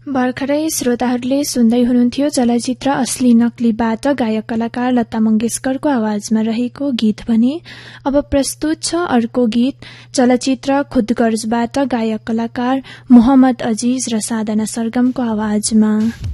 भर्खरै श्रोताहरूले सुन्दै हुनुहुन्थ्यो चलचित्र असली नकलीबाट गायक कलाकार लता मंगेशकरको आवाजमा रहेको गीत भने अब प्रस्तुत छ अर्को गीत चलचित्र खुदगर्जबाट गायक कलाकार मोहम्मद अजीज र साधना सरगमको आवाजमा।